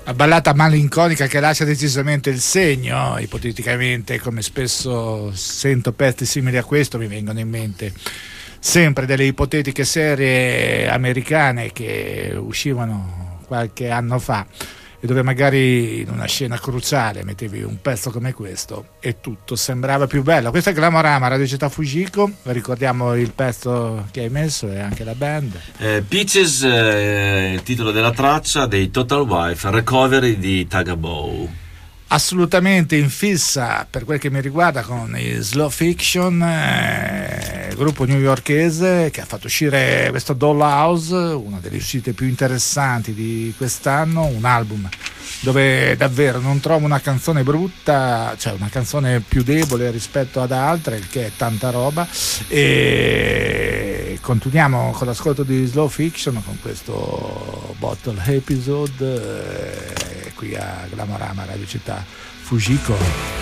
Una ballata malinconica che lascia decisamente il segno, ipoteticamente, come spesso sento pezzi simili a questo, mi vengono in mente sempre delle ipotetiche serie americane che uscivano qualche anno fa e dove magari in una scena cruciale mettevi un pezzo come questo e tutto sembrava più bello. Questo è Glamorama, Radio Città Fujiko. Ricordiamo il pezzo che hai messo e anche la band. Peaches, il titolo della traccia dei Total Wife, Recovery di Tagabow. Assolutamente in fissa per quel che mi riguarda con i Slow Fiction, gruppo newyorkese che ha fatto uscire questo Dollhouse, una delle uscite più interessanti di quest'anno, un album dove davvero non trovo una canzone brutta, cioè una canzone più debole rispetto ad altre, che è tanta roba. E continuiamo con l'ascolto di Slow Fiction con questo Bottle Episode qui a Glamorama Radio Città Fujiko.